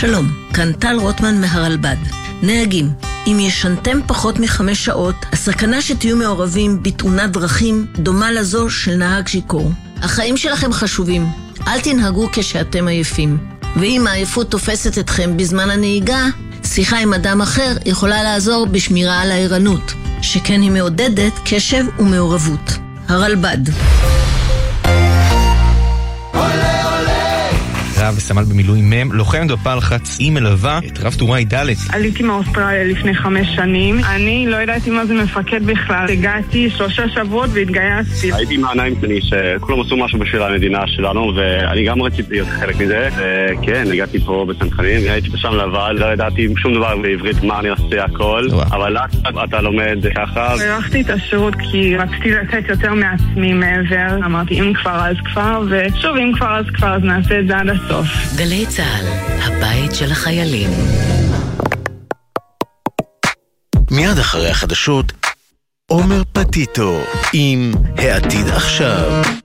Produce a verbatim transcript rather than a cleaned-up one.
שלום, כאן טל רוטמן מהרלב"ד. נהגים, אם ישנתם פחות מחמש שעות, הסכנה שתהיו מעורבים בתאונת דרכים דומה לזו של נהג שיכור. החיים שלכם חשובים, אל תנהגו כשאתם עייפים. ואם העייפות תופסת אתכם בזמן הנהיגה, שיחה עם אדם אחר יכולה לעזור בשמירה על הערנות, שכן היא מעודדת קשב ומעורבות. הרלב"ד. רב סמל במילואים מם, לוחמת בפלחץ, היא מלווה את רב טוראי ד'. עליתי מאוסטרליה לפני חמש שנים. אני לא ידעתי מה זה מפקד בכלל. הגעתי שלושה שבועות והתגייסתי. הייתי עם העיניים שלי שכולם עשו משהו בשביל המדינה שלנו, ואני גם רציתי להיות חלק מזה. וכן, הגעתי פה בצנחנים, הייתי שם לבד, לא ידעתי שום דבר בעברית, מה אני עושה הכל, אבל אתה לומד ככה. הלכתי את השירות כי רציתי לתת יותר מעצמי מעבר. אמרתי, אם כבר אז כבר, ושוב, אם כבר אז כבר, אז נעשה את זה עד הסוף. גלי צהל, הבית של החיילים. מיד אחרי החדשות, עומר פטיטו עם העתיד עכשיו.